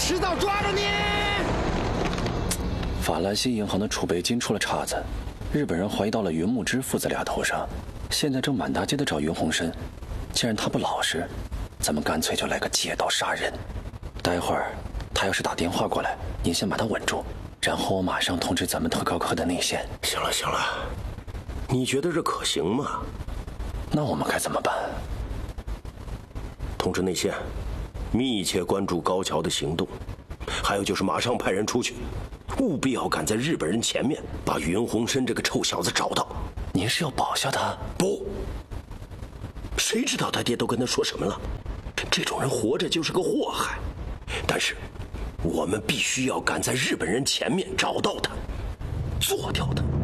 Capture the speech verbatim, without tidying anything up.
迟早抓着你！ 法兰西银行的储备金出了岔子，日本人怀疑到了云木之父子俩头上，现在正满大街的找云鸿深。既然他不老实，咱们干脆就来个借刀杀人。待会儿他要是打电话过来，您先把他稳住，然后我马上通知咱们特高科的内线。 行了行了，你觉得这可行吗？ 那我们该怎么办？ 通知内线，密切关注高桥的行动，还有就是马上派人出去，务必要赶在日本人前面把云鸿深这个臭小子找到。 您是要保下他？ 不，谁知道他爹都跟他说什么了？这种人活着就是个祸害。但是我们必须要赶在日本人前面找到他，做掉他。